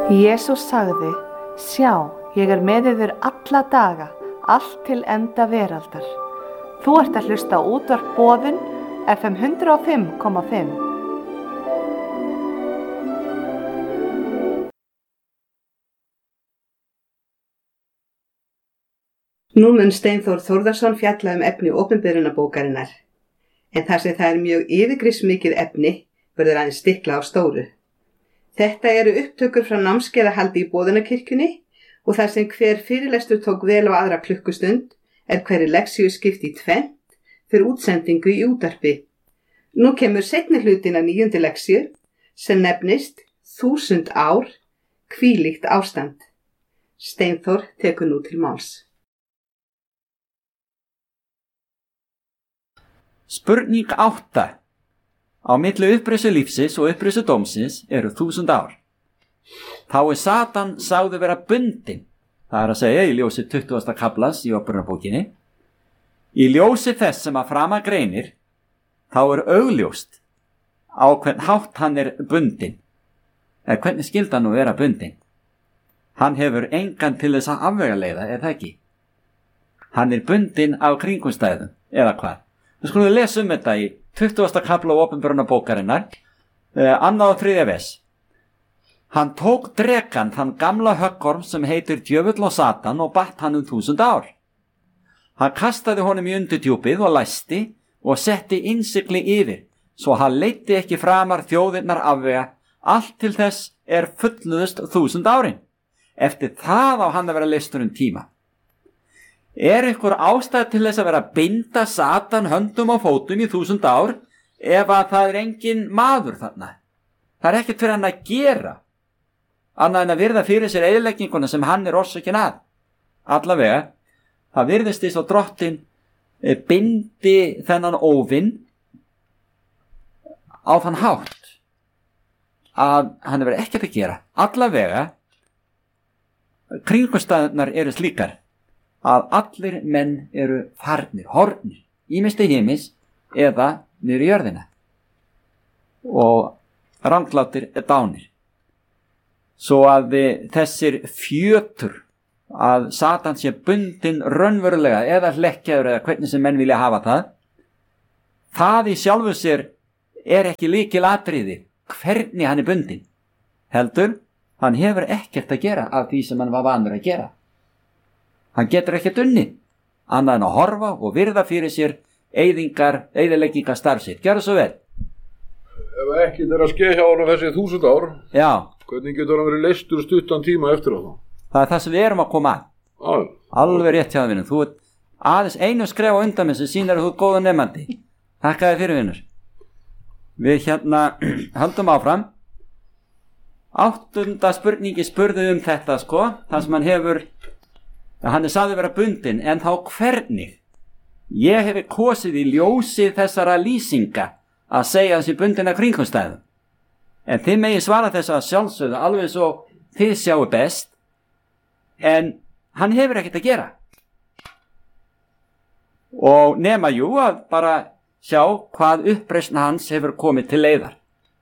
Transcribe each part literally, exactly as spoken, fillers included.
Jesús sagði, sjá, ég er með yður alla daga, allt til enda veraldar. Þú ert að hlusta á útvarp Boðun, F M hundrað og fimm komma fimm. Nú mun Steinþór Þórðarson fjalla um efni opinberunarbókarinnar, en þar sem það er mjög yfirgripsmikið efni, verður aðeins stikla á stóru. Þetta eru upptökur frá námskeiðahaldi í Boðunarkirkjunni og þar sem hver fyrirlestur tók vel á aðra klukkustund er hverri leksíu skipt í tvennt fyrir útsendingu í útvarpi. Nú kemur seinni hlutin af níundu leksíu sem nefnist Þúsund ár, hvílíkt ástand. Steinþór tekur nú til máls. Spurning átta. Á milli upprisu lífsins og upprisu dómsins eru þúsund ár. Þá er Satan sagður vera bundinn, það er að segja í ljósi tuttugasta kaflas í Opinberunarbókinni. Í ljósi þess sem að framan greinir, þá er augljóst á hvern hátt hann er bundinn. Eða hvernig skyldi hann nú vera bundinn? Hann hefur engan til þess að afvegaleiða, eða ekki? Hann er bundinn af kringumstæðum, eða hvað? Við skulum lesa um þetta í tuttugasta kafla á Opinberunarbókarinnar, eh, annað og þriðja vers. Hann tók drekann þann gamla höggorm sem heitir djöfull og Satan og batt hann um þúsund ár. Hann kastaði honum í undirdjúpið og læsti og setti innsigli yfir, svo hann leiddi ekki framar þjóðirnar afvega, allt til þess er fullnuðust þúsund árin. Eftir það á hann að vera leystur um tíma. Er ykkur ástæð til þess að vera að binda Satan höndum og fótum í þúsund ár ef að það er engin maður þarna? Það er ekkert fyrir hann að gera, annað en að virða fyrir sér eyðilegginguna sem hann er orsökin að. Allavega, það virðist þess að drottinn bindi þennan óvinn á þann hátt að hann er verið ekkert að gera. Allavega, kringumstæðurnar eru slíkar að allir menn eru farnir, horfnir, ýmist í heimis eða niður í jörðina og ranglátir dánir. Svo að þessir fjötur að Satan sé bundinn raunverulega eða hlekkjaður eða hvernig sem menn vilja hafa það, það í sjálfu sér er ekki lykilatriði hvernig hann er bundinn. Heldur, hann hefur ekkert að gera af því sem hann var vanur að gera. Hann getur ekkert unnið, annað en að horfa og virða fyrir sér eyðingar, eyðileggingar starfsitt. Gjörðu svo vel. Ef ekkert er að ske hjá honum þessi þúsund ár, já, hvernig getur hann verið leystur stuttan tíma eftir á það? Það er það sem við erum að koma að. Já. Alveg rétt hjá það, vinnur. Þú ert aðeins einu skref á undan með sem sýnir að þú ert góður nemandi. Þakka þér fyrir, vinnur. Við hérna höldum áfram. Áttunda spurningi spurði um þetta, sko, það sem hann hefur. Hann er sagður vera bundinn, en þá hvernig? Ég hefi kosið í ljósi þessara lýsinga að segja þessi bundin að kringumstæðum. En þið megi svara þess að sjálfsögðu alveg svo þið sjáu best, en hann hefur ekkert að gera. Og nema jú að bara sjá hvað uppreisn hans hefur komið til leiðar.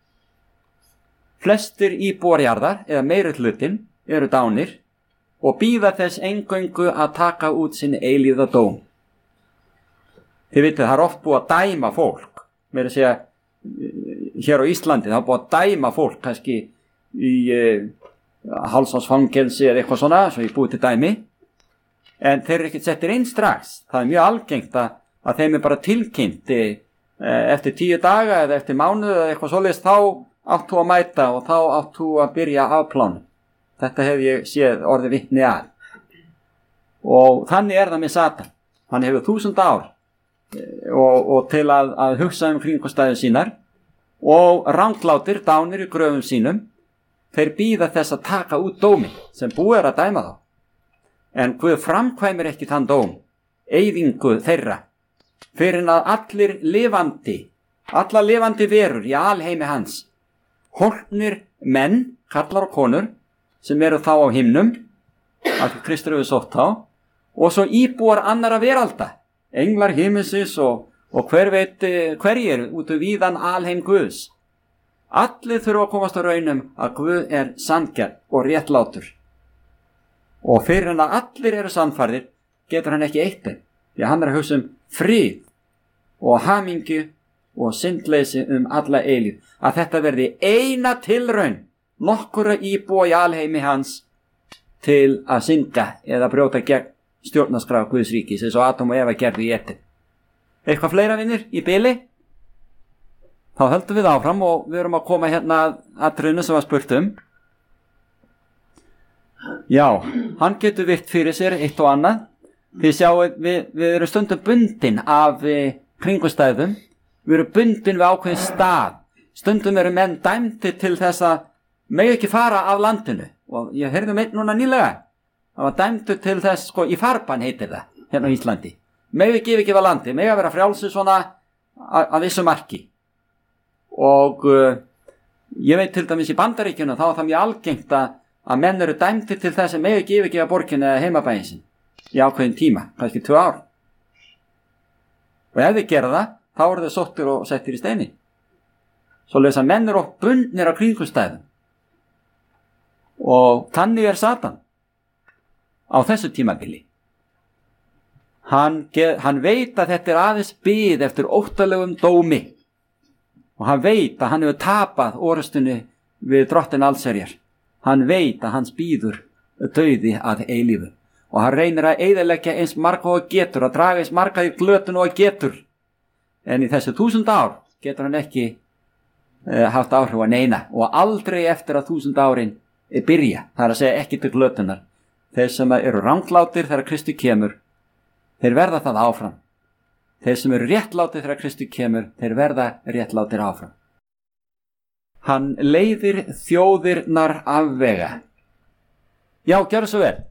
Flestir íbúar jarðar, eða meiri hlutin, eru dánir, og bíða þess eingöngu að taka út sinni eilíða dóm. Þið vitið, það er oft búið að dæma fólk, meira að segja, hér á Íslandi, það er búið að dæma fólk, kannski í uh, hálfsársfangelsi eða eitthvað svona, svo ég búið til dæmi, en þeir eru ekkert settir inn strax. Það er mjög algengt að, að þeim er bara tilkynnt uh, eftir tíu daga eða eftir mánuð eða eitthvað svoleiðis, þá átt þú að mæta og þá átt þú að byrja afplánu. Þetta hef ég séð orðið vitni að. Og þannig er það með Satan. Hann hefur þúsund ár og, og til að, að hugsa um kringumstæður sínar og ranglátir dánir í gröfum sínum, þeir bíða þess að taka út dómi sem búið er að dæma þá. En Guð framkvæmir ekki þann dóm, eyðingu þeirra, fyrir að allir lifandi, alla lifandi verur í alheimi hans, horfnir menn, karlar og konur, sem eru þá á himnum, að Kristur hefur sótt þá, og svo íbúar annara veralda, englar himinsins og, og hver veit hverjir út af víðan alheim Guðs. Allir þurfa að komast á raunum að Guð er sanngjarn og réttlátur. Og fyrir hann að allir eru sannfærðir getur hann ekki eitt þeim. Því að hann er að hugsa um frið og hamingju og syndleysi um alla eilíð. Að þetta verði eina tilraun nokkura íbúa í alheimi hans til að synda eða brjóta gegn stjórnarskrá Guðs ríkis eins og Adam og Eva gerðu í Eden. Eitthvað fleira vinir í bili? Þá höldum við áfram og við erum að koma hérna að trunu sem var spurt um. Já, hann getur virt fyrir sér eitt og annað. Þið sjáu, við, við erum stundum bundin af eh, kringumstæðum. Við erum bundin við ákveðin stað. Stundum eru menn dæmdi til þess að megi ekki fara af landinu. Og ég heyrði um einn núna nýlega. Það var dæmdu til þess, sko, í farbann heitir það, hérna á Íslandi. Megi ekki yfirgefa landi, megi að vera frjálsir svona að vissu marki. Og uh, ég veit til dæmis í Bandaríkjunum, þá er það mjög algengt að, að menn eru dæmdir til þess að megi ekki yfirgefa borginu eða heimabæinn sinn í ákveðin tíma, kannski tvö ár. Og ef þið gera það, þá eru þið sóttir og settir í steini. Svoleiðis að menn eru oft bundnir á kringumstæðum. Og þannig er Satan á þessu tímabili. Hann, hann veit að þetta er aðeins bið eftir óttalegum dómi. Og hann veit að hann hefur tapað orustunni við drottin allsherjar. Hann veit að hans bíður dauði að eilífu. Og hann reynir að eyðileggja eins marga og getur, að draga eins marga í glötun og getur. En í þessu þúsund ár getur hann ekki uh, haft áhrif að neina. Og aldrei eftir að þúsund árin byrja, það er að segja ekki til glötunar. Þeir sem eru ranglátir þegar Kristi kemur, þeir verða það áfram. Þeir sem eru réttlátir þegar Kristi kemur, þeir verða réttlátir áfram. Hann leiðir þjóðirnar af vega. Já, gjörðu svo vel.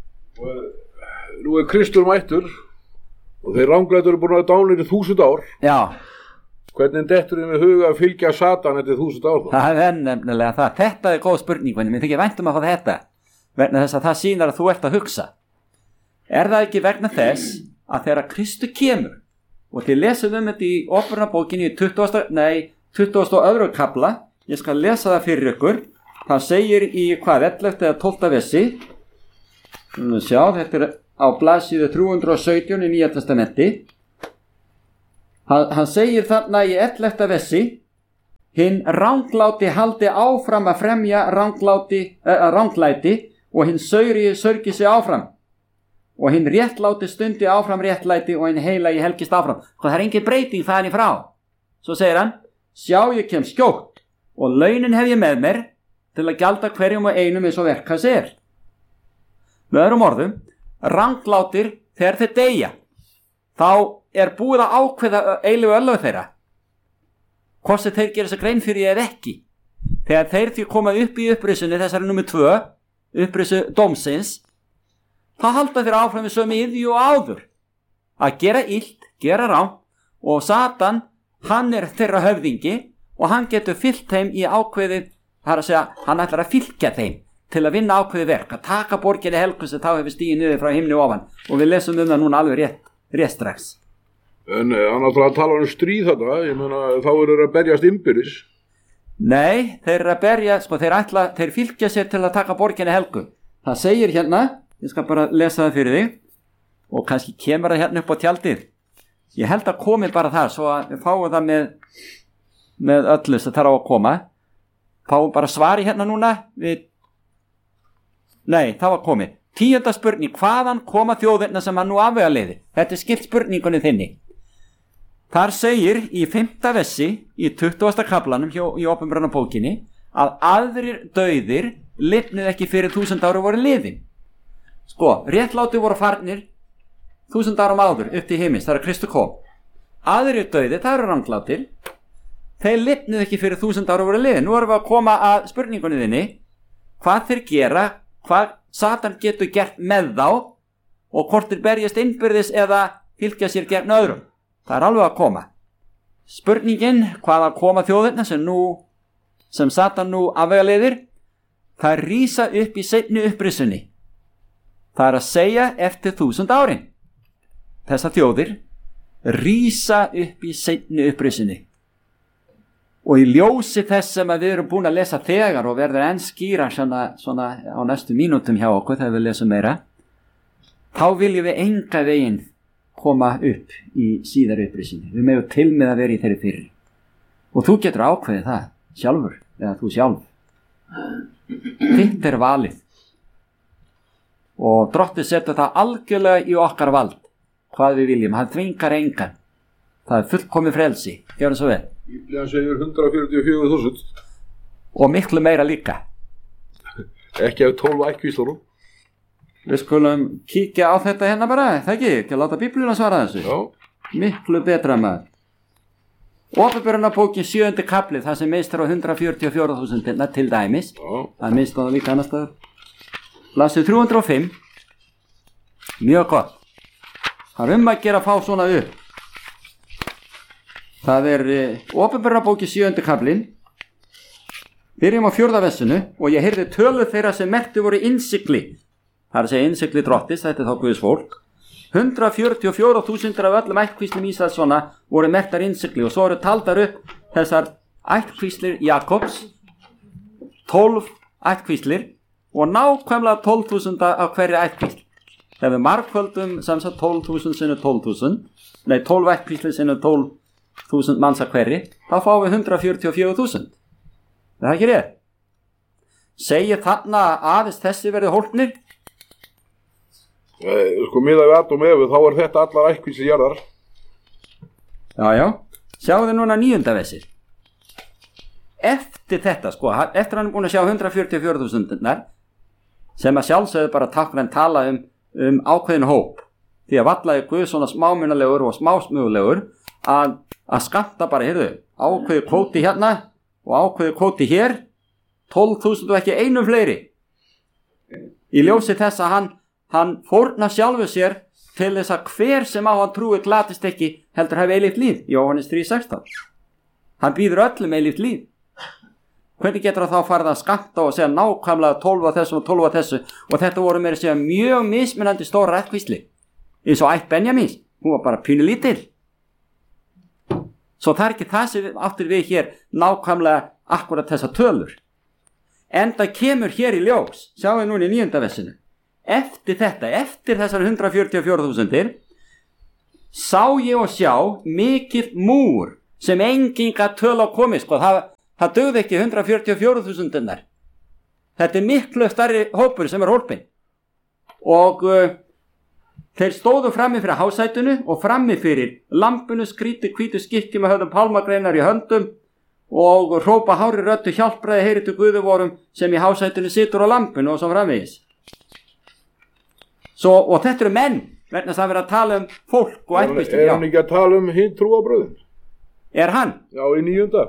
Nú er Kristur mættur og þeir ranglætur eru búin að dánir í þúsund ár. Já. Hvernig dettur þeim við huga að fylgja Satan eftir þúsund ár? Það er nefnilega það. Þetta er góð spurning, menn mér þykir vænt um að fá þetta. Vegna þess að það sýnar að þú ert að hugsa. Er það ekki vegna þess að þegar Kristur kemur, og þið lesum um þetta í Opinberunarbókinni í tuttugasta, nei, tuttugasta og öðru kafla, ég skal lesa það fyrir ykkur. Það segir í hvað, ellefta eða tólfta versi. Sjá, þetta er á blaðsíðu þrjú hundruð og sautján í Nýja testamenti. Hann, hann segir þarna í ellefta versi: hinn rangláti haldi áfram að fremja rangláti, eh, ranglæti og hinn sauri sörgi sig áfram. Og hinn réttláti stundi áfram réttlæti og hinn heilagi helgist áfram. Það er engin breyting þaðan í frá. Svo segir hann: sjá, ég kem skjótt og launin hef ég með mér til að gjalda hverjum og einum eins og verk hans er. Með öðrum orðum, ranglátir þegar þeir deyja, þá er búið að ákveða eilífu örlög þeirra. Hvort sem þeir gera þess að grein fyrir eða ekki. Þegar þeir því koma upp í upprisunni, þessari númer tvö, upprisu dómsins, þá halda þeir áfram við sömu iðju og áður. Að gera illt, gera rám, og Satan, hann er þeirra höfðingi og hann getur fyllt þeim í ákveðið, það er að segja, hann ætlar að fylgja þeim til að vinna ákveðið verk, að taka borginni helgu sem þá hefur stigið niður frá himni ofan. Og við lesum um það núna alveg rétt, rétt strax. En hann ætlar að tala um stríð þetta, ég meina þá eru þeir að berjast innbyrðis. Nei, þeir eru að berja, sko, þeir ætla, þeir fylgja sér til að taka borginni helgu. Það segir hérna, ég skal bara lesa það fyrir þig, og kannski kemur það hérna upp á tjaldið. Ég held að komi bara þar, svo að við fáum það með, með öllu sem þarf á að koma. Fáum bara svari hérna núna við. Nei, það var komið. Tíunda spurning, hvaðan koma þjóðirna sem hann nú afvegaleiðir? Þetta er skipt spurningunni þinni. Þar segir í fimmta versi í tuttugasta kaflanum hjá, í Opinberunarbókinni að aðrir dauðir lifnuð ekki fyrir þúsund ári voru liðin. Sko, réttláti voru farnir þúsund árum áður upp til himins, þar að Kristur kom. Aðrir dauðir, það eru ranglátir, þeir lifnuð ekki fyrir þúsund ári voru liðin. Nú erum við að koma að spurningunni þinni, hvað þeir gera, hvað Satan getur gert með þá og hvort þeir berjast innbyrðis eða fylgja sér gegn öðrum. Það er alveg að koma. Spurningin, hvað að koma þjóðirna sem nú, sem Satan nú afvegaleiðir, það rísa upp í seinni upprisunni. Það er að segja eftir þúsund árin. Þessar þjóðir rísa upp í seinni upprisunni. Og í ljósi þess sem að við erum búin að lesa þegar og verður enn skýra svona, svona á næstu mínútum hjá okkur þegar við lesum meira, þá viljum við enga veginn koma upp í síðar upprisinni. Við megum til með að vera í þeirri fyrir. Og þú getur ákveðið það sjálfur, eða þú sjálf. Þitt er valið. Og Drottinn setur það algjörlega í okkar vald, hvað við viljum. Hann þvingar engan. Það er fullkomið frelsi. Gjörðu svo vel. Bíblia segir hundrað fjörutíu og fjögur þúsund. Og miklu meira líka. Ekki af tólf ættkvíslunum. Við skulum kíkja á þetta hérna bara, það ekki? Ekki að láta Biblíuna svara þessu. Já. Miklu betra maður. Opinberunarbókin sjöundi kafli, það sem minnst er á hundrað fjörutíu og fjögur þúsund til dæmis. Já. Það er minnst á það líka annars staðar. Blaðsíða þrjú hundruð og fimm. Mjög gott. Það er um að gera að fá svona upp. Það er uh, opinberunarbókin sjöundi kaflin. Byrjum á fjórða versinu og ég heyrði tölu þeirra sem merktu voru innsigli. Það er að segja innsigli Drottins, þetta er þá Guðs fólk. hundrað fjörutíu og fjögur þúsund af öllum ættkvíslum Ísraelssona voru merktar innsigli og svo eru taldar upp þessar ættkvíslir Jakobs, tólf ættkvíslir og nákvæmlega tólf þúsund af hverju ættkvísl. Ef við margföldum sem sagt tólf þúsund sinni tólf þúsund, nei tólf ættkvíslir sinni tólf þúsund manns af hverju, þá fáum við hundrað fjörutíu og fjögur þúsund. Það er ekki rétt. Segir þarna aðeins þessi verið hólpnir? Eh, sko miðað við Adam og Evu, þá er þetta allar ættkvíslir jarðar. Já, já. Sjáu þið núna níunda versið. Eftir þetta, sko, eftir hann er búin að sjá hundrað fjörutíu og fjögur þúsundnar, sem að sjálfsögðu bara táknræn tala um, um ákveðin hóp, því að vallaði Guð svona smámunalegur og smásmögulegur að, að skamta bara, heyrðu, ákveði kvóti hérna og ákveði kvóti hér, tólf þúsund og ekki einum fleiri. Í ljósi þess að hann, hann fórna sjálfu sér til þess að hver sem á hann trúi glatist ekki heldur hafi eilíft líf, Jóhannes þrjú sextán. Hann býður öllum eilíft líf. Hvernig getur það þá farið að skamta og segja nákvæmlega tólf af þessu og tólf af þessu og þetta voru meira að segja mjög mismunandi stóra ættkvísli. Eins og ætt Benjamins, hún var bara pínu lítil. Svo það er ekki það sem við áttir við hér nákvæmlega akkurat þessa tölur. En það kemur hér í ljós, sjáum við núna í níunda versinu. Eftir þetta, eftir þessar hundrað fjörutíu og fjögur þúsundir, sá ég og sjá mikill múr sem enginn gat tölu á komið, sko, það, það dugði ekki hundrað fjörutíu og fjögur þúsundirnar. Þetta er miklu stærri hópur sem er hólpinn. Og uh, þeir stóðu frammi fyrir hásætunu og frammi fyrir lampinu, skríti, hvítu skikki með höfðum pálmagreinar í höndum og hrópa hári röddu hjálpraði heyri til Guði vorum sem í hásætunu situr á lampinu og svo framvegis. Svo, og þetta eru menn, vegna þess að vera að tala um fólk og ættkvísli. Er hann ekki að tala um hinn trúarbröðin? Er hann? Já, í níunda.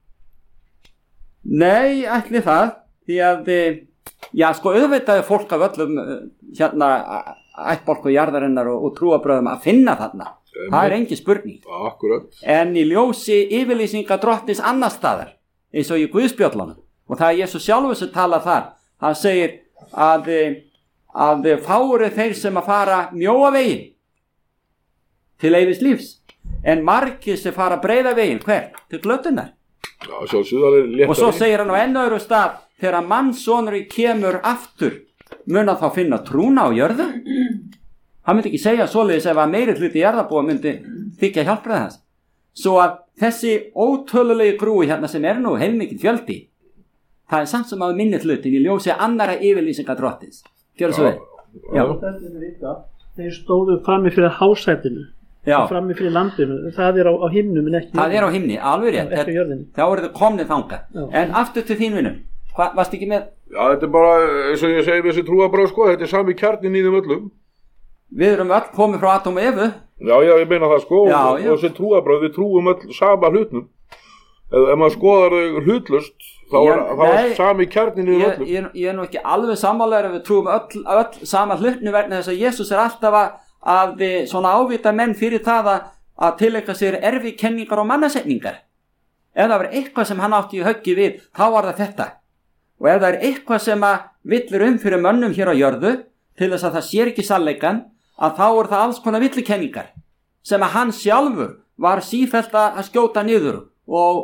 Nei, ætli það, því að, já, sko, auðvitaði fólk af öllum, hérna, ættbálku jarðarinnar og, og trúarbröðum að finna þarna. Emme. Það er engin spurning. Akkurat. En í ljósi yfirlýsinga Drottins annars staðar, eins og í Guðspjöllunum, og það er Jesús sjálfur sem talar þar, hann segir að, að fári þeir sem að fara mjóa veginn til eilífs lífs, en margir sem fara breiða veginn, hver? Til glötunar. Já, sjálfsögðu, léttari. Og svo segir hann á enn öðru stað, þegar mannssonurinn kemur aftur, mun að þá finna trúna á jörðu? Hann myndi ekki segja svoleiðis ef að meiri hluti jarðarbúa myndi þykja hjálpraði hans. Svo að þessi ótölulegi grúi hérna sem er nú heilmikið fjöldi, það er samt sem að minni hlutin í ljósi annara yfirlýsinga Drottins. Gjörðu svo vel. Já. Þetta er líka, þeir stóðu frammi fyrir hásætinu, frammi fyrir landinu, það er á, á himnum en ekki. Það er á himni, alveg rétt. Ekki jörðinu. Þá eru þau komnið þangað. Já. En aftur til þín vinum, hvað varst ekki með? Já, þetta er bara, eins og ég segi við þessi trúarbröð, sko, þetta er sami kjarnin í þeim öllum. Við erum öll komið frá Adam og Evu. Já, já, ég meina það, sko, já, og, já. og þessi trúarbröð, við trúum öll sama hlutnum. Ef, ef maður skoðar þau hlutlust, þá er, þá er sami kjarnin í þeim öllum. Ég, ég er nú ekki alveg sammálaður að við trúum öll, öll sama hlutnu vegna þess að Jesús er alltaf að, að svona ávita menn fyrir það að, að tileika sér erfikenningar og mannasetningar. Ef það var eitthvað sem hann átti í höggi við, þá var það þetta. Og ef það er eitthvað sem að villir um fyrir mönnum hér á jörðu, til þess að það sér ekki sannleikann, að þá er það alls konar villikenningar sem að hann sjálfur var sífellt að skjóta niður og,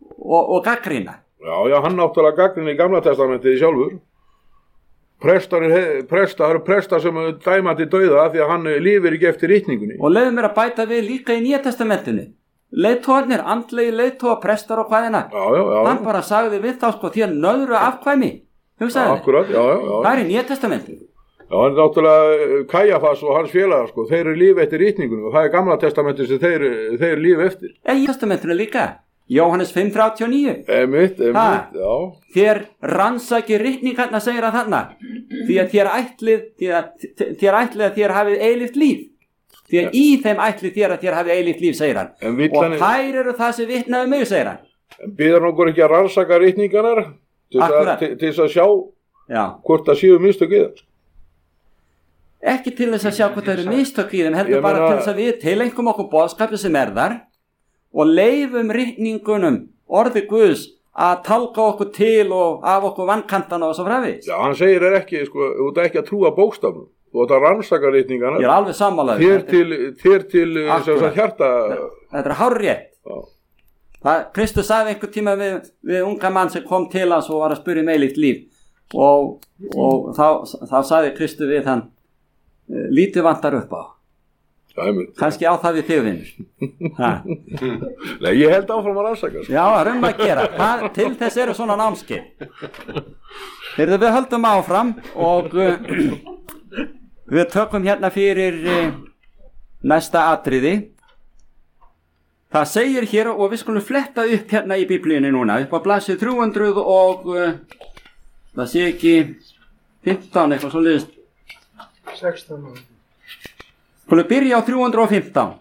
og, og gaggrina. Já, já, hann náttúrulega gagnrýnir í Gamla testamentið sjálfur. Prestar, prestar, prestar sem dæmandi dauða því að hann lifir ekki eftir ritningunni. Og leiðum mér að bæta við líka í Nýja testamentinu. Leiðtóðarnir, andlegi leiðtóða, prestar og hvaðina. Já, já, já. Hann bara sagði við þá sko því að nöðru afkvæmi. Hugsaði þið? Akkurat, já, já, já. Það er í Nýja testamentinu. Já, hann er náttúrulega Kajafas og hans félagar sko, þeir eru lífi eftir ritningunni og það er Gamla testamentið sem þeir, þeir eru lífi eftir. Í testamentinu líka. Jóhannes fimm þrjátíu og níu. Emitt, emitt, já. Þér rannsaki ritningarna segir að þarna. Því að þér ætlið, því að þér ætlið að þér hafið eilíft líf. Því að í þeim ætlið þér að þér hafið eilíft líf, segir hann. Og þær eru það sem vitnaði mig, segir hann. En býður nokkur ekki að rannsaka ritningarnar til þess að sjá já. Hvort það séu mistök í það? Ekki til þess að sjá hvort það eru mistök í þeim, heldur bara til þess að við tilengum okkur boðskapið sem er þar og leifum ritningunum orði Guðs að talka okkur til og af okkur vankantana og svo fræðis. Já, hann segir er ekki, sko, þú ert ekki að trúa bókstafnum, þú ert að rannsaka ritningana. Ég er alveg sammálaður. Þér til, þér til sem sagt hjarta. Þetta er hárrétt. Það, Kristus sagði einhver tíma við, við unga mann sem kom til hans og var að spyrja um eilíft líf og, og þá, þá sagði Kristus við hann, lítið vantar upp á. Kannski á það við þig vinnur. Nei, ég held áfram að rannsaka. Já, raun að gera. Hvað, til þess eru svona námskeið. Þegar við höldum áfram og uh, við tökum hérna fyrir uh, næsta atriði. Það segir hér og við skulum fletta upp hérna í Biblíunni núna upp á blaðsíðu þrjú hundruð og uh, það sé ekki fimmtán eitthvað svo liðist. sextán. Skulum byrja á þrjú hundruð og fimmtán.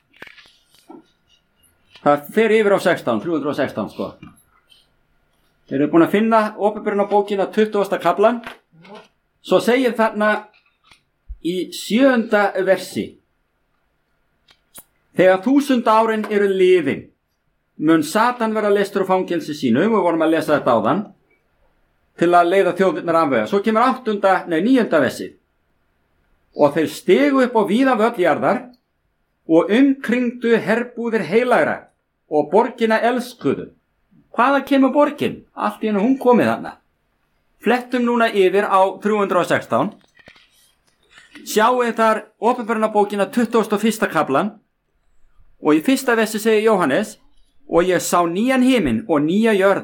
Það fer yfir á sextán, þrjú hundruð og sextán sko. Þeir eru búin að finna Opinberunarbókina tuttugasta kaflan. Svo segir þarna í sjöunda versi. Þegar þúsund árin eru liðin, mun Satan vera leystur á fangelsi sínu, við vorum að lesa þetta áðan, til að leiða þjóðirnar afvega. Svo kemur áttunda, nei níunda versi. Og þeir stegu upp á víða völl jarðar og umkringdu herbúðir heilagra og borgina elskuðu. Hvaða kemur borgin? Allt í hennu hún komið þarna. Flettum núna yfir á þrjú hundruð og sextán. Sjáum þar Opinberunarbókina tuttugasta og fyrsta kaflan og í fyrsta versi segir Jóhannes og ég sá nýjan himinn og nýja jörð